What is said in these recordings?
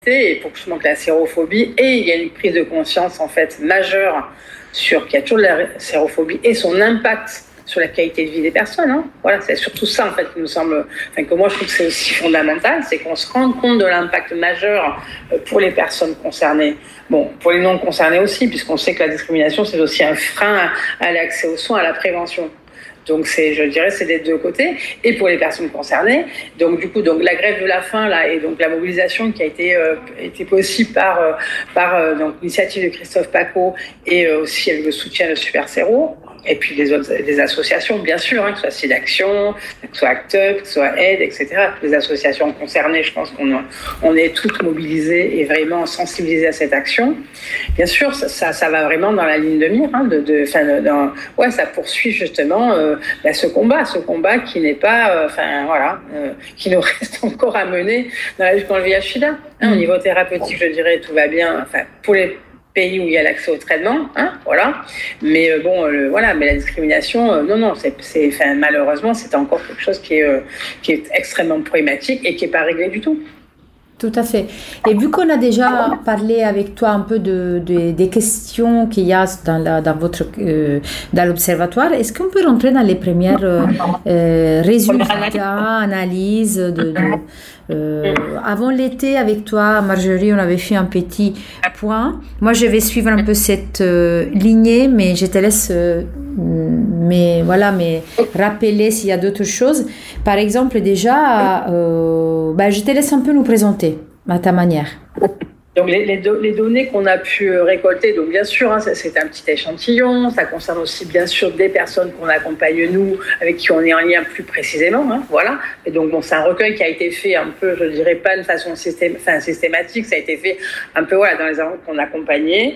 et pour justement que la sérophobie, et il y a une prise de conscience en fait majeure sur qu'il y a toujours de la sérophobie et son impact sur la qualité de vie des personnes. Hein. Voilà, c'est surtout ça en fait qui nous semble, que moi je trouve que c'est aussi fondamental, c'est qu'on se rende compte de l'impact majeur pour les personnes concernées. Bon, pour les non concernés aussi, puisqu'on sait que la discrimination c'est aussi un frein à l'accès aux soins, à la prévention. Donc je dirais, c'est des deux côtés. Et pour les personnes concernées, donc du coup, donc la grève de la faim là, et donc la mobilisation qui a été possible par donc l'initiative de Christophe Pacaud et aussi avec le soutien de Super Séro. Et puis des associations, bien sûr, que ce soit SIDAction, que ce soit ACT UP, que ce soit Aide, etc. Les associations concernées, je pense qu'on est toutes mobilisées et vraiment sensibilisées à cette action. Bien sûr, ça va vraiment dans la ligne de mire, ça poursuit justement ce combat qui n'est pas, qui nous reste encore à mener dans la lutte contre le VIH/SIDA. Au niveau thérapeutique, je dirais, tout va bien, pour les pays où il y a l'accès au traitement, mais mais la discrimination, malheureusement, c'est encore quelque chose qui est extrêmement problématique et qui n'est pas réglé du tout. Tout à fait. Et vu qu'on a déjà parlé avec toi un peu des questions qu'il y a dans l'observatoire, est-ce qu'on peut rentrer dans les premières résultats, analyses avant l'été avec toi, Marjorie, on avait fait un petit point. Moi, je vais suivre un peu cette lignée, mais je te laisse rappeler s'il y a d'autres choses. Par exemple, déjà, je te laisse un peu nous présenter à ta manière. Donc les données qu'on a pu récolter, donc bien sûr, c'est un petit échantillon, ça concerne aussi bien sûr des personnes qu'on accompagne nous, avec qui on est en lien plus précisément, Et donc c'est un recueil qui a été fait un peu, je dirais pas de façon systématique, ça a été fait un peu dans les enfants qu'on accompagnait.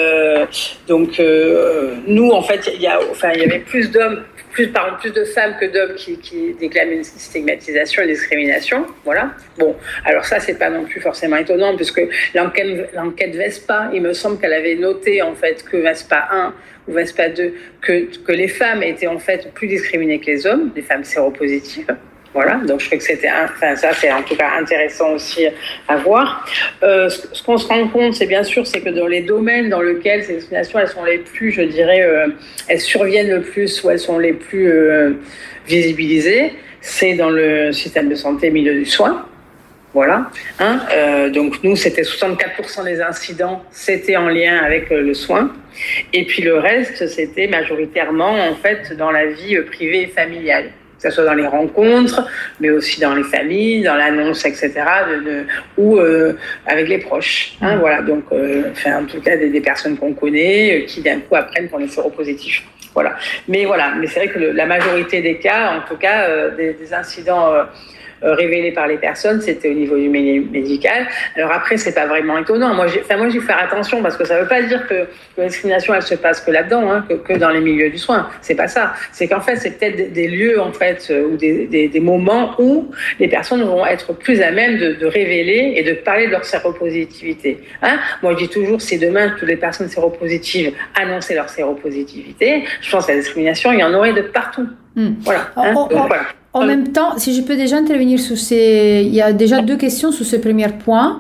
Nous en fait, il y avait plus d'hommes. Plus de femmes que d'hommes qui déclament une stigmatisation et une discrimination. Voilà. Bon, alors ça, c'est pas non plus forcément étonnant, puisque l'enquête VESPA, il me semble qu'elle avait noté, en fait, que VESPA 1 ou VESPA 2, que les femmes étaient, en fait, plus discriminées que les hommes, les femmes séropositives. Voilà, donc je trouve que ça c'est en tout cas intéressant aussi à voir. Ce qu'on se rend compte, c'est que dans les domaines dans lesquels ces discriminations, elles sont les plus, je dirais, elles surviennent le plus ou elles sont les plus visibilisées, c'est dans le système de santé, milieu du soin. Voilà. Donc nous, c'était 64% des incidents, c'était en lien avec le soin. Et puis le reste, c'était majoritairement en fait dans la vie privée et familiale. Que ce soit dans les rencontres, mais aussi dans les familles, dans l'annonce, etc., ou avec les proches. Voilà, donc, en tout cas, des personnes qu'on connaît, qui d'un coup apprennent qu'on est séropositif. Voilà. Mais c'est vrai que la majorité des cas, en tout cas, des incidents révélés par les personnes, c'était au niveau du médical. Alors après, c'est pas vraiment étonnant. Moi, j'ai faire attention parce que ça veut pas dire que la discrimination, elle se passe que là-dedans, que dans les milieux du soin. C'est pas ça. C'est qu'en fait, c'est peut-être des lieux, en fait, ou des moments où les personnes vont être plus à même de révéler et de parler de leur séropositivité. Moi, je dis toujours, si demain, toutes les personnes séropositives annonçaient leur séropositivité, je pense que la discrimination, il y en aurait de partout. Voilà. Donc, voilà. En même temps, si je peux déjà intervenir il y a déjà deux questions sur ce premier point.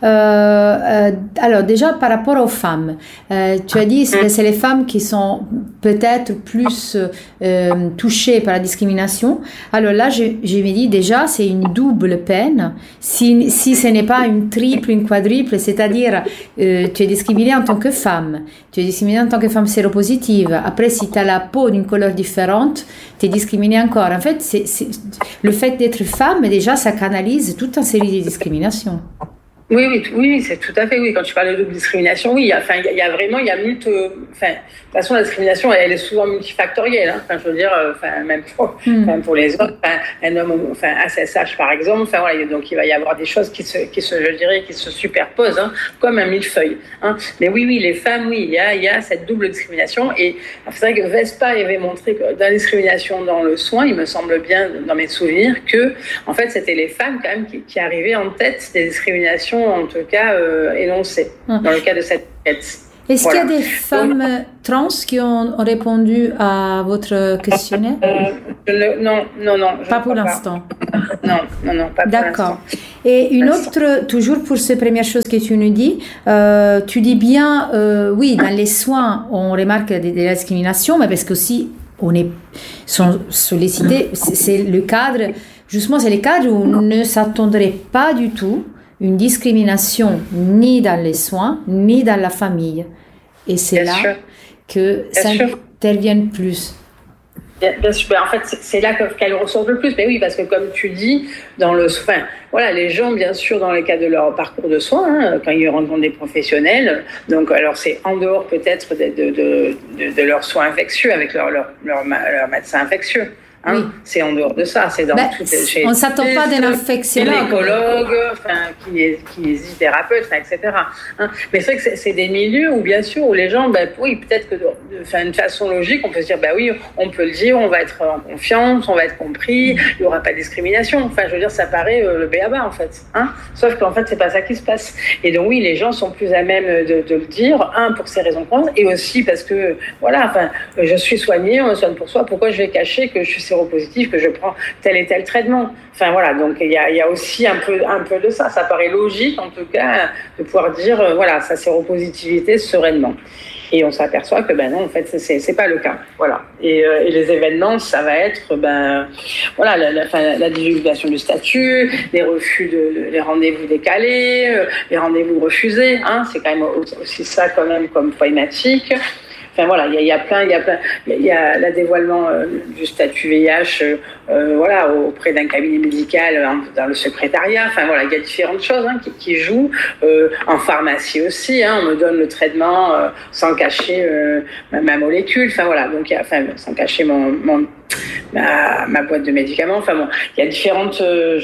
Alors déjà par rapport aux femmes, tu as dit c'est les femmes qui sont peut-être plus touchées par la discrimination. Alors là, je me dis déjà c'est une double peine si ce n'est pas une triple, une quadruple, c'est-à-dire tu es discriminée en tant que femme, tu es discriminée en tant que femme séropositive. Après, si tu as la peau d'une couleur différente, tu es discriminée encore. En fait, le fait d'être femme, déjà, ça canalise toute une série de discriminations. Oui, c'est tout à fait, oui. Quand tu parles de double discrimination, oui, il y a de toute façon, la discrimination, elle est souvent multifactorielle, je veux dire, même pour les hommes, un homme, SSH, par exemple, donc il va y avoir des choses qui se superposent, comme un millefeuille, Mais oui, les femmes, oui, il y a cette double discrimination, et c'est vrai que VESPA avait montré que dans la discrimination dans le soin, il me semble bien, dans mes souvenirs, que, en fait, c'était les femmes, quand même, qui arrivaient en tête des discriminations, en tout cas, énoncées, dans le cas de cette enquête. Est-ce qu'il y a des femmes trans qui ont répondu à votre questionnaire? Non. Pas pour l'instant. non, pas pour D'accord. l'instant. Et une autre, toujours pour ces premières choses que tu nous dis, tu dis bien, oui, dans les soins, on remarque des discriminations, mais parce qu'aussi, sont sollicités, c'est le cadre, justement, c'est le cadre où on ne s'attendrait pas du tout une discrimination ni dans les soins, ni dans la famille. Et c'est Bien là sûr. que ça intervient plus. Bien sûr, en fait, c'est là qu'elle ressort le plus. Mais oui, parce que comme tu dis, les gens, bien sûr, dans le cadre de leur parcours de soins, quand ils rencontrent des professionnels, donc alors c'est en dehors peut-être de leurs soins infectieux avec leur médecin infectieux. Oui. C'est en dehors de ça, c'est dans toutes on ne s'attend pas d'un infectiologue. Gynécologue, kinésithérapeute, etc. Mais c'est vrai que c'est des milieux où, bien sûr, où les gens, oui, peut-être que d'une façon logique, on peut se dire, oui, on peut le dire, on va être en confiance, on va être compris, il n'y aura pas de discrimination. Enfin, je veux dire, ça paraît le b.a.-ba, en fait. Sauf qu'en fait, c'est pas ça qui se passe. Et donc, oui, les gens sont plus à même de le dire, pour ces raisons et aussi parce que, je suis soignée, on me soigne pour soi, pourquoi je vais cacher que je suis séropositif, que je prends tel et tel traitement. Enfin voilà, donc il y a aussi un peu de ça. Ça paraît logique en tout cas de pouvoir dire sa séropositivité sereinement. Et on s'aperçoit que non, en fait c'est pas le cas. Voilà. Et les événements, ça va être la divulgation du statut, les refus les rendez-vous décalés, les rendez-vous refusés. C'est quand même aussi ça quand même comme problématique. Enfin voilà, il y a le dévoilement du statut VIH auprès d'un cabinet médical dans le secrétariat. Enfin voilà, il y a différentes choses qui jouent. En pharmacie aussi, on me donne le traitement sans cacher ma molécule. Enfin voilà, donc sans cacher ma boîte de médicaments. Enfin bon, il y a différentes,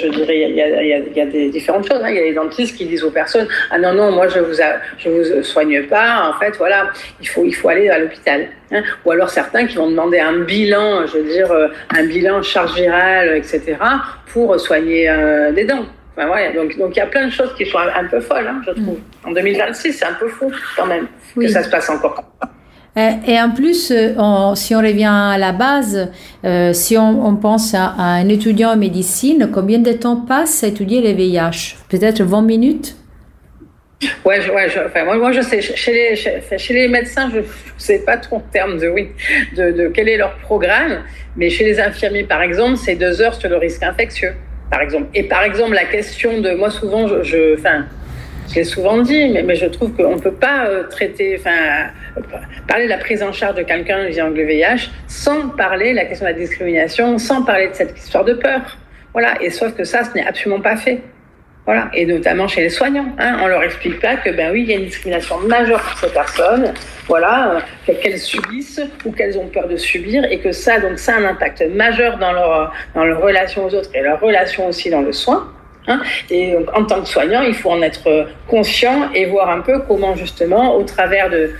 il y a des différentes choses. Il y a les dentistes qui disent aux personnes, non, moi je vous soigne pas. En fait, voilà, il faut aller à l'hôpital. Ou alors certains qui vont demander un bilan, un bilan charge virale, etc., pour soigner des dents. Enfin, voilà, donc il y a plein de choses qui sont un peu folles, je trouve. En 2026, c'est un peu fou quand même que ça se passe encore comme ça. Et en plus, si on revient à la base, si on pense à un étudiant en médecine, combien de temps passe à étudier les VIH? Peut-être 20 minutes? Moi je sais, chez les médecins, je ne sais pas trop en termes de quel est leur programme, mais chez les infirmiers, par exemple, c'est 2 heures sur le risque infectieux, par exemple. Et par exemple, la question de, moi souvent, je l'ai souvent dit, mais je trouve qu'on ne peut pas parler de la prise en charge de quelqu'un vivant avec le VIH sans parler de la question de la discrimination, sans parler de cette histoire de peur. Voilà. Et sauf que ça, ce n'est absolument pas fait. Voilà. Et notamment chez les soignants. On leur explique pas que, oui, il y a une discrimination majeure pour ces personnes, qu'elles subissent ou qu'elles ont peur de subir et que ça a un impact majeur dans leur relation aux autres et leur relation aussi dans le soin. Et donc, en tant que soignant, il faut en être conscient et voir un peu comment justement, au travers de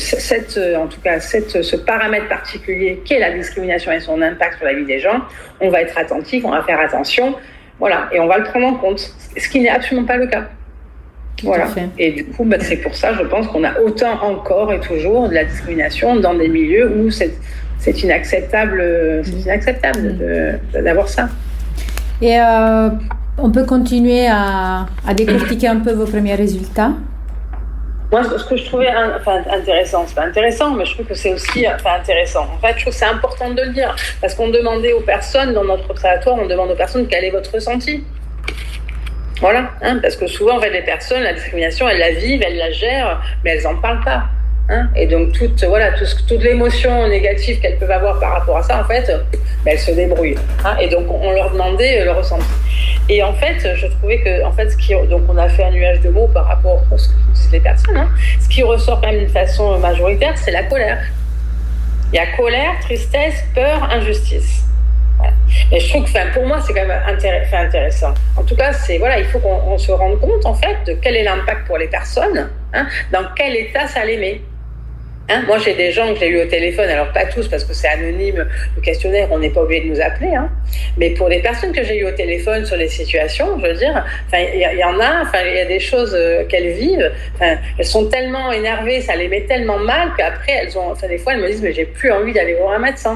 ce paramètre particulier qu'est la discrimination et son impact sur la vie des gens, on va être attentif, on va faire attention, et on va le prendre en compte, ce qui n'est absolument pas le cas. Voilà. Et du coup, c'est pour ça, je pense qu'on a autant encore et toujours de la discrimination dans des milieux où c'est inacceptable, d'avoir ça. Et on peut continuer à décortiquer un peu vos premiers résultats. Moi, ce que je trouvais intéressant, c'est pas intéressant, mais je trouve que c'est aussi intéressant. En fait, je trouve que c'est important de le dire, parce qu'on demandait aux personnes, dans notre observatoire, on demande aux personnes quel est votre ressenti. Voilà, parce que souvent, en fait, les personnes, la discrimination, elles la vivent, elles la gèrent, mais elles n'en parlent pas. Et donc, toute l'émotion négative qu'elles peuvent avoir par rapport à ça, en fait, elles se débrouillent. Et donc, on leur demandait le ressenti. Et en fait, je trouvais que, donc on a fait un nuage de mots par rapport à ce que disent les personnes. Ce qui ressort quand même d'une façon majoritaire, c'est la colère. Il y a colère, tristesse, peur, injustice. Voilà. Et je trouve que, pour moi, c'est quand même intéressant. En tout cas, il faut qu'on se rende compte, en fait, de quel est l'impact pour les personnes, dans quel état ça les met. Moi, j'ai des gens que j'ai eu au téléphone, alors pas tous parce que c'est anonyme, le questionnaire, on n'est pas obligé de nous appeler, mais pour les personnes que j'ai eu au téléphone sur les situations, je veux dire, il y en a, il y a des choses qu'elles vivent, elles sont tellement énervées, ça les met tellement mal qu'après, des fois, elles me disent, mais j'ai plus envie d'aller voir un médecin.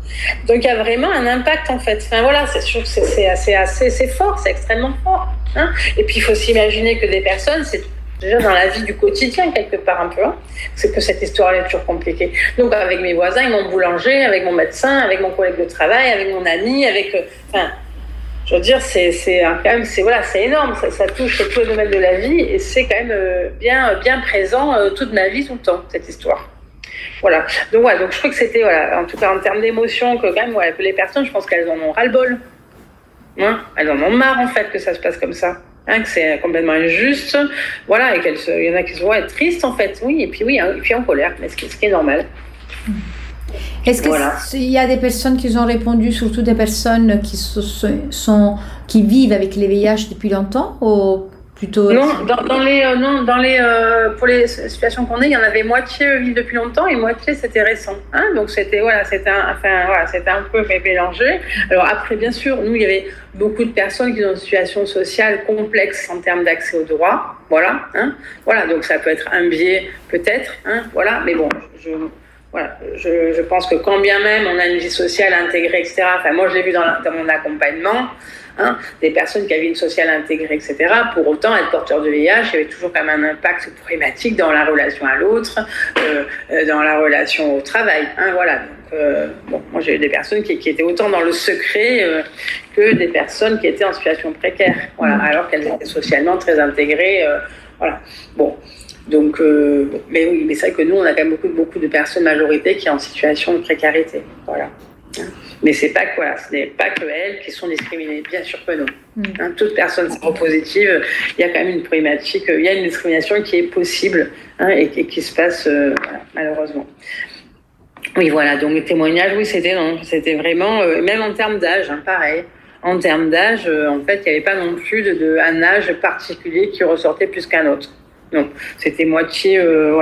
Donc il y a vraiment un impact en fait. Enfin voilà, c'est sûr que c'est fort, c'est extrêmement fort. Hein. Et puis il faut s'imaginer que des personnes, c'est déjà dans la vie du quotidien quelque part un peu. Hein. C'est que cette histoire est toujours compliquée. Donc avec mes voisins, avec mon boulanger, avec mon médecin, avec mon collègue de travail, avec mon ami, avec, enfin, je veux dire, c'est quand même, c'est énorme. Ça touche tous les domaines de la vie et c'est quand même bien présent toute ma vie, tout le temps, cette histoire. Voilà. Donc je crois que c'était, voilà, en tout cas en termes d'émotion, que quand même, que les personnes, je pense qu'elles en ont ras-le-bol. Hein, elles en ont marre en fait que ça se passe comme ça. Hein, que c'est complètement injuste, voilà, et il y en a qui se voient être tristes en fait, oui, et puis en colère, mais ce qui est normal. Est-ce qu'il y a des personnes qui ont répondu, surtout des personnes qui vivent avec les VIH depuis longtemps, ou plutôt non, pour les situations qu'on est, il y en avait moitié vivent depuis longtemps et moitié c'était récent. Hein, donc c'était un peu mélangé. Alors après, bien sûr, nous il y avait beaucoup de personnes qui ont une situation sociale complexe en termes d'accès aux droits. Voilà, hein, voilà. Donc ça peut être un biais, peut-être. Hein, voilà, mais bon, je pense que quand bien même on a une vie sociale intégrée, etc. Enfin, moi je l'ai vu dans mon accompagnement. Hein, des personnes qui avaient une sociale intégrée, etc. Pour autant, être porteur de VIH, il y avait toujours quand même un impact problématique dans la relation à l'autre, dans la relation au travail. Hein, voilà. Donc, moi, j'ai eu des personnes qui étaient autant dans le secret que des personnes qui étaient en situation précaire, voilà, alors qu'elles étaient socialement très intégrées. Voilà. Bon. Donc, mais oui, mais c'est vrai que nous, on a quand même beaucoup de personnes majorité qui sont en situation de précarité. Voilà. Mais ce n'est pas que elles qui sont discriminées, bien sûr que non. Hein, toute personne séropositive, il y a quand même une problématique, il y a une discrimination qui est possible, hein, et qui se passe malheureusement. Oui, voilà, donc les témoignages, oui, c'était vraiment, même en termes d'âge, hein, pareil. En termes d'âge, en fait, il n'y avait pas non plus un âge particulier qui ressortait plus qu'un autre. Non, c'était moitié,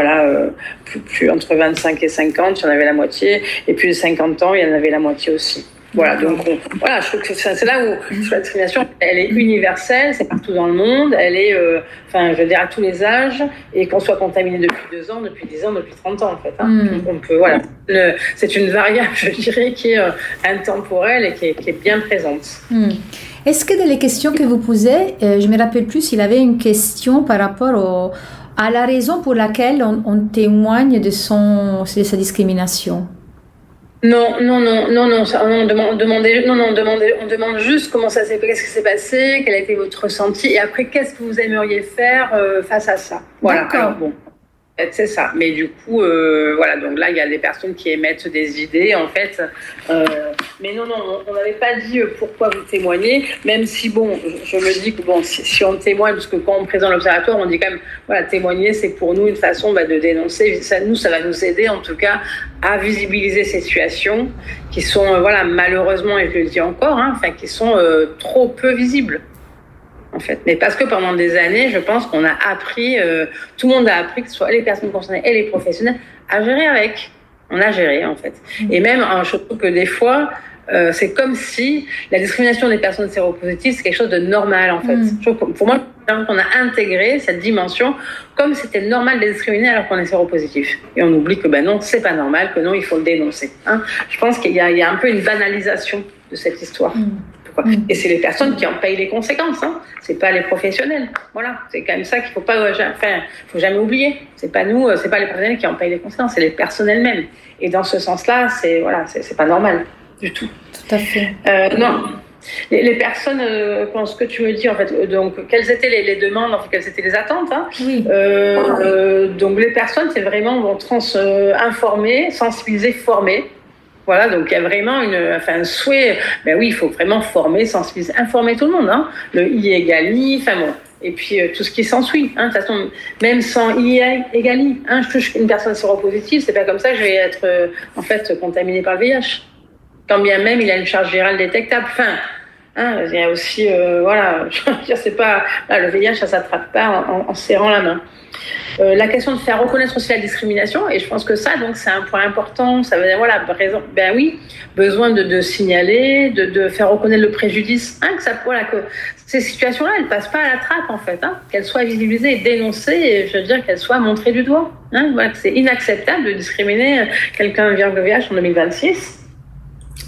plus entre 25 et 50, il y en avait la moitié, et plus de 50 ans, il y en avait la moitié aussi. Voilà, donc je trouve que c'est là où la discrimination, elle est universelle, c'est partout dans le monde, elle est, je veux dire, à tous les âges, et qu'on soit contaminé depuis 2 ans, depuis 10 ans, depuis 30 ans, en fait. Hein. On peut, voilà. C'est une variable, je dirais, qui est intemporelle et qui est bien présente. Est-ce que dans les questions que vous posez, je me rappelle plus s'il avait une question par rapport à la raison pour laquelle on témoigne de sa discrimination? Non, on demande juste comment ça s'est passé, qu'est-ce qui s'est passé, quel a été votre ressenti, et après, qu'est-ce que vous aimeriez faire face à ça. Voilà. D'accord. Alors, bon. C'est ça, mais du coup, donc là, il y a des personnes qui émettent des idées, en fait. Mais non, on n'avait pas dit pourquoi vous témoignez, même si, bon, je me dis que, bon, si on témoigne, parce que quand on présente l'observatoire, on dit quand même, voilà, témoigner, c'est pour nous une façon de dénoncer. Ça va nous aider, en tout cas, à visibiliser ces situations qui sont, malheureusement, et je le dis encore, qui sont trop peu visibles. En fait, mais parce que pendant des années, je pense qu'on a appris, tout le monde a appris, que ce soit les personnes concernées et les professionnels, à gérer avec. On a géré, en fait. Et même, je trouve que des fois, c'est comme si la discrimination des personnes séropositives, c'est quelque chose de normal, en fait. Pour moi, on a intégré cette dimension comme c'était normal de discriminer alors qu'on est séropositif. Et on oublie que non, c'est pas normal, que non, il faut le dénoncer. Hein. Je pense qu'il y a un peu une banalisation de cette histoire. Et c'est les personnes qui en payent les conséquences, hein. C'est pas les professionnels. Voilà, c'est quand même ça qu'il faut jamais oublier. C'est pas nous, c'est pas les professionnels qui en payent les conséquences, c'est les personnes elles-mêmes. Et dans ce sens-là, c'est pas normal du tout. Tout à fait. Non. Les personnes, ce que tu me dis en fait, donc quelles étaient les demandes, enfin, quelles étaient les attentes, hein. Oui. Donc les personnes, c'est vraiment informer, sensibiliser, former. Voilà, donc il y a vraiment un souhait. Ben oui, il faut vraiment former, sensibiliser, informer tout le monde. Hein. Le I égale I, et puis tout ce qui s'ensuit. Hein. De toute façon, même sans I égale I, hein, je touche une personne séropositive, c'est pas comme ça que je vais être contaminée par le VIH. Quand bien même il a une charge virale détectable. Il y a aussi, je veux dire, c'est pas le VIH, ça s'attrape pas en serrant la main. La question de faire reconnaître aussi la discrimination, et je pense que ça, donc, c'est un point important. Ça veut dire, besoin de signaler, de faire reconnaître le préjudice, que ces situations-là, elles passent pas à la trappe, en fait, hein, qu'elles soient visibilisées et dénoncées, et je veux dire qu'elles soient montrées du doigt. Hein, que c'est inacceptable de discriminer quelqu'un via le VIH en 2026.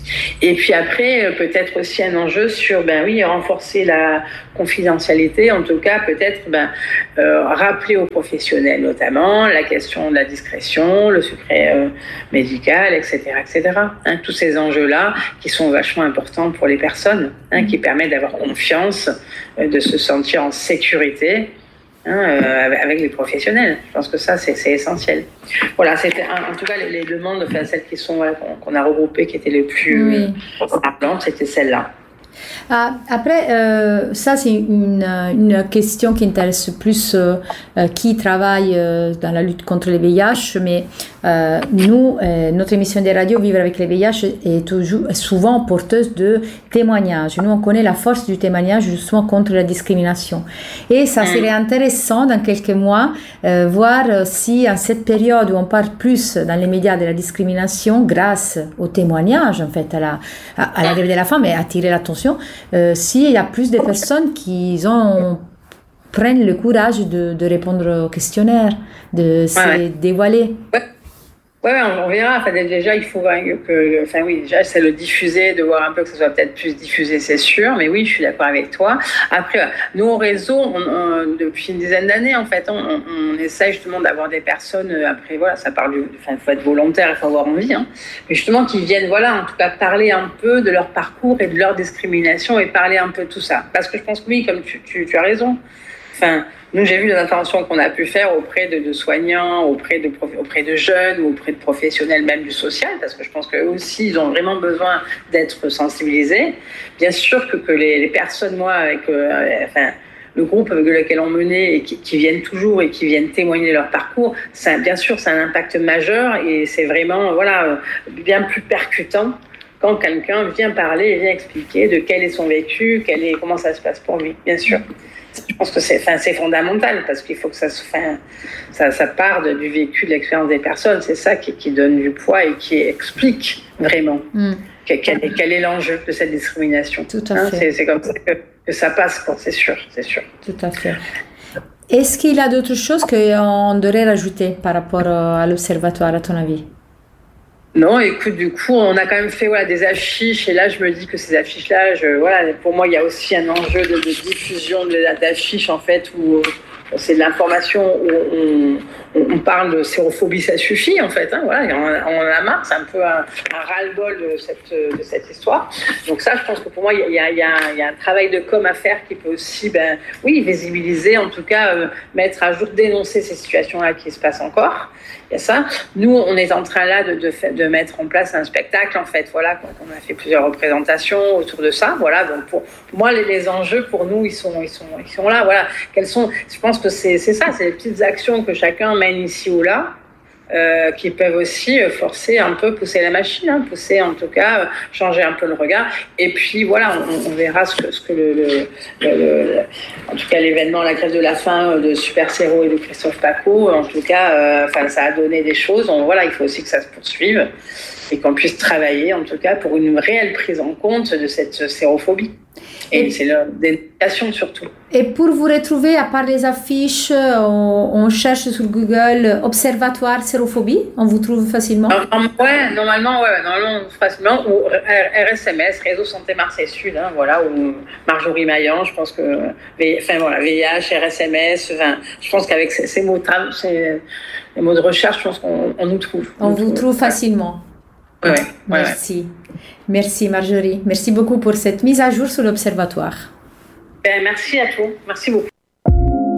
Et puis après, peut-être aussi un enjeu sur, renforcer la confidentialité, en tout cas peut-être rappeler aux professionnels notamment la question de la discrétion, le secret médical, etc. etc. Hein, tous ces enjeux-là qui sont vachement importants pour les personnes, qui permettent d'avoir confiance, de se sentir en sécurité. Avec les professionnels. Je pense que ça, c'est essentiel. Voilà, c'était en tout cas les demandes, celles qui sont qu'on a regroupées, qui étaient les plus parlantes, c'était celle-là. Après, ça c'est une question qui intéresse plus qui travaille dans la lutte contre le VIH, mais nous, notre émission de radio Vivre avec le VIH est souvent porteuse de témoignages. Nous, on connaît la force du témoignage justement contre la discrimination. Et ça serait intéressant dans quelques mois voir si en cette période où on parle plus dans les médias de la discrimination grâce au témoignage, en fait, à la grève de la faim, et attirer l'attention, s'il y a plus de personnes qui prennent le courage de répondre au questionnaire, de se dévoiler. Ouais, on verra. Enfin, déjà, il faut déjà, c'est le diffuser, de voir un peu que ça soit peut-être plus diffusé, c'est sûr. Mais oui, je suis d'accord avec toi. Après, nous, au réseau, depuis une dizaine d'années, en fait, on essaie justement d'avoir des personnes, après, voilà, ça parle il faut être volontaire, il faut avoir envie, mais justement, qui viennent, en tout cas, parler un peu de leur parcours et de leur discrimination et parler un peu de tout ça. Parce que je pense que oui, comme tu as raison. Enfin, nous, j'ai vu les interventions qu'on a pu faire auprès de soignants, auprès de jeunes ou auprès de professionnels même du social, parce que je pense qu'eux aussi, ils ont vraiment besoin d'être sensibilisés. Bien sûr que les personnes, moi, avec le groupe avec lequel on menait et qui viennent toujours et qui viennent témoigner de leur parcours, ça, bien sûr, ça a un impact majeur et c'est vraiment bien plus percutant quand quelqu'un vient parler et vient expliquer de quel est son vécu, comment ça se passe pour lui, bien sûr. Je pense que c'est fondamental parce qu'il faut que ça part du vécu, de l'expérience des personnes. C'est ça qui donne du poids et qui explique vraiment quel est l'enjeu de cette discrimination. Tout à fait. C'est comme ça que ça passe, c'est sûr. Tout à fait. Est-ce qu'il y a d'autres choses qu'on devrait rajouter par rapport à l'Observatoire, à ton avis? Non, écoute, du coup, on a quand même fait des affiches et là, je me dis que ces affiches-là, pour moi, il y a aussi un enjeu de diffusion d'affiches, en fait, où c'est de l'information où on parle de sérophobie, ça suffit, en fait. On en a marre, c'est un peu un ras-le-bol de cette histoire. Donc ça, je pense que pour moi, il y a un travail de com à faire qui peut aussi, visibiliser, en tout cas, mettre à jour, dénoncer ces situations-là qui se passent encore. Il y a ça. Nous, on est en train là de mettre en place un spectacle, en fait. Voilà, on a fait plusieurs représentations autour de ça. Voilà, donc pour moi, les enjeux pour nous, ils sont là. Voilà, quels sont? Je pense que c'est ça, c'est les petites actions que chacun mène ici ou là. Qui peuvent aussi forcer un peu, pousser la machine, pousser en tout cas, changer un peu le regard. Et puis on verra ce que en tout cas l'événement, la grève de la faim de Super Séro et de Christophe Paco, en tout cas, ça a donné des choses. Il faut aussi que ça se poursuive et qu'on puisse travailler en tout cas pour une réelle prise en compte de cette sérophobie. Et c'est leur dénonciation surtout. Et pour vous retrouver, à part les affiches, on cherche sur Google Observatoire Sérophobie, on vous trouve facilement? Normalement facilement, ou RSMS, Réseau Santé Marseille Sud, ou Marjorie Maillan, je pense que, VIH, RSMS, je pense qu'avec ces mots de recherche, je pense qu'on nous trouve. On vous trouve facilement. Merci. Merci Marjorie. Merci beaucoup pour cette mise à jour sur l'Observatoire. Merci à toi. Merci beaucoup.